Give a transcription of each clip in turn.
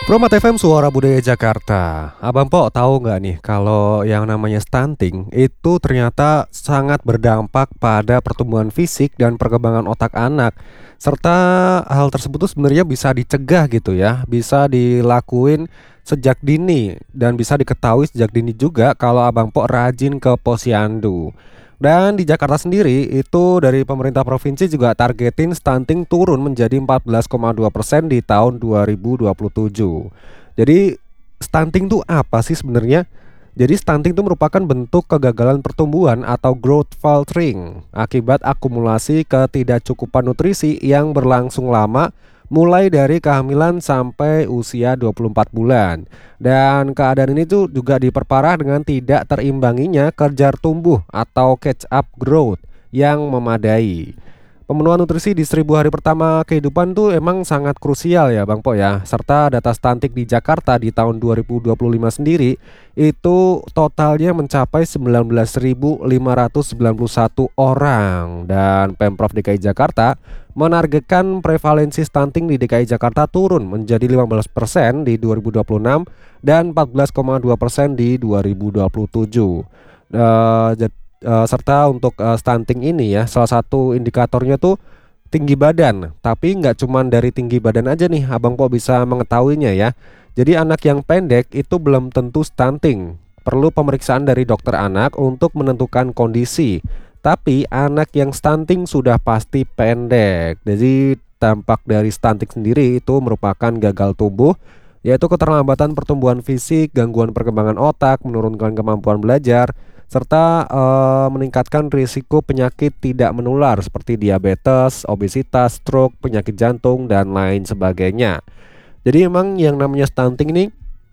Promat FM Suara Budaya Jakarta. Abang Po tahu nggak nih kalau yang namanya stunting itu ternyata sangat berdampak pada pertumbuhan fisik dan perkembangan otak anak. Serta hal tersebut tuh sebenarnya bisa dicegah gitu ya, bisa dilakuin sejak dini dan bisa diketahui sejak dini juga kalau Abang Po rajin ke posyandu. Dan di Jakarta sendiri itu dari pemerintah provinsi juga targetin stunting turun menjadi 14,2% di tahun 2027. Jadi stunting itu apa sih sebenarnya? Jadi stunting itu merupakan bentuk kegagalan pertumbuhan atau growth faltering akibat akumulasi ketidakcukupan nutrisi yang berlangsung lama mulai dari kehamilan sampai usia 24 bulan. Dan keadaan ini tuh juga diperparah dengan tidak terimbanginya kejar tumbuh atau catch up growth yang memadai. Pemenuhan nutrisi di 1000 hari pertama kehidupan tuh emang sangat krusial ya Bang Po ya. Serta data stunting di Jakarta di tahun 2025 sendiri itu totalnya mencapai 19.591 orang. Dan Pemprov DKI Jakarta menargetkan prevalensi stunting di DKI Jakarta turun menjadi 15% di 2026 dan 14,2% di 2027. Serta untuk stunting ini ya, salah satu indikatornya tuh tinggi badan. Tapi nggak cuman dari tinggi badan aja nih Abang Po bisa mengetahuinya ya. Jadi anak yang pendek itu belum tentu stunting. Perlu pemeriksaan dari dokter anak untuk menentukan kondisi. Tapi anak yang stunting sudah pasti pendek. Jadi dampak dari stunting sendiri itu merupakan gagal tumbuh, yaitu keterlambatan pertumbuhan fisik, gangguan perkembangan otak, menurunkan kemampuan belajar, serta meningkatkan risiko penyakit tidak menular seperti diabetes, obesitas, stroke, penyakit jantung, dan lain sebagainya. Jadi emang yang namanya stunting ini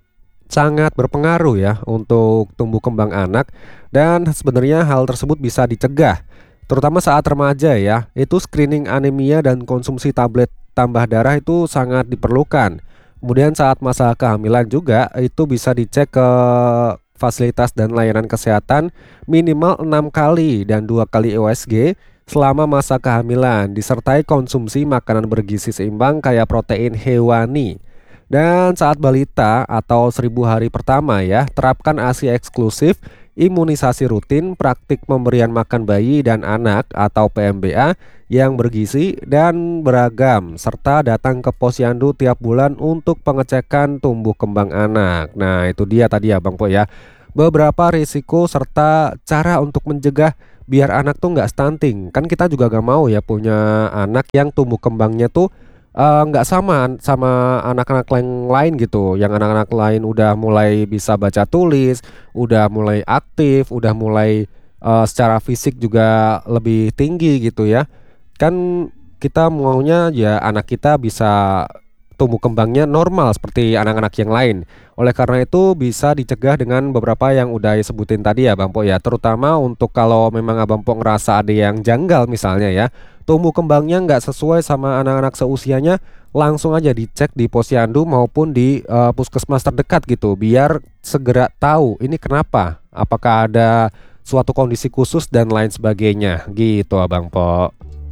sangat berpengaruh ya untuk tumbuh kembang anak, dan sebenarnya hal tersebut bisa dicegah terutama saat remaja ya. Itu screening anemia dan konsumsi tablet tambah darah itu sangat diperlukan. Kemudian saat masa kehamilan juga itu bisa dicek ke fasilitas dan layanan kesehatan minimal 6 kali dan 2 kali USG selama masa kehamilan, disertai konsumsi makanan bergizi seimbang kayak protein hewani. Dan saat balita atau 1000 hari pertama ya, terapkan ASI eksklusif, imunisasi rutin, praktik pemberian makan bayi dan anak atau PMBA yang bergizi dan beragam, serta datang ke posyandu tiap bulan untuk pengecekan tumbuh kembang anak. Nah itu dia tadi ya Bang Po ya, beberapa risiko serta cara untuk mencegah biar anak tuh nggak stunting. Kan kita juga gak mau ya punya anak yang tumbuh kembangnya tuh nggak sama sama anak-anak yang lain gitu. Yang anak-anak lain udah mulai bisa baca tulis, udah mulai aktif, udah mulai secara fisik juga lebih tinggi gitu ya. Kan kita maunya ya anak kita bisa tumbuh kembangnya normal seperti anak-anak yang lain. Oleh karena itu bisa dicegah dengan beberapa yang udah disebutin tadi ya Bang Po ya. Terutama untuk kalau memang Abang Po ngerasa ada yang janggal misalnya ya, tumbuh kembangnya nggak sesuai sama anak-anak seusianya, langsung aja dicek di posyandu maupun di puskesmas terdekat gitu, biar segera tahu ini kenapa, apakah ada suatu kondisi khusus dan lain sebagainya gitu Abang Po.